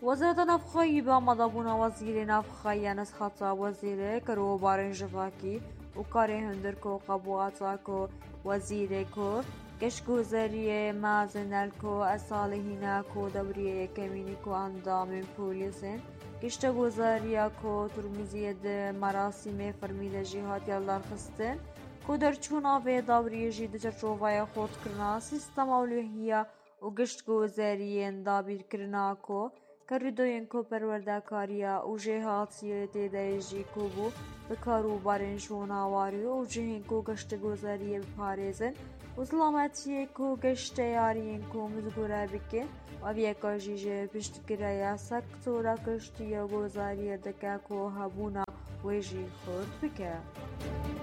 وزارت نفخایی با مدابون وزیر نفخایی نسخت وزیر کرو بارن جواکی و کاری هندر کو قبواتا کو وزیر کو کشگوزاری مازنل کو اصالحینا کو دوریه کمینی کو اندام پولیسن کشتگوزاریا کو ترمزید مراسم فرمیده جهاد یالار خستن کو در چونا و دوریه جید چروای خود کرنا سیستم اولویه و کشتگوزاری دابیر کرنا کو کردوین کو پروردگاریا و جهاتیه تدریجی کو بو بکارو بارن شوناواری و جهین کو کشتگوزاری بپارزن و سلامتیه کو کشتیارین کو مزگوره بکن و بیکا جیجه پشتگیره سکتورا کشتیه گوزاری دکا کو هبونا ویجی خود بکن